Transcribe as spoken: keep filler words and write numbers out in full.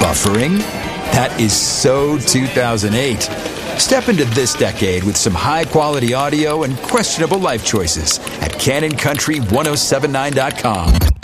Buffering? That is so two thousand eight. Step into this decade with some high-quality audio and questionable life choices at Canon Country ten seventy-nine dot com.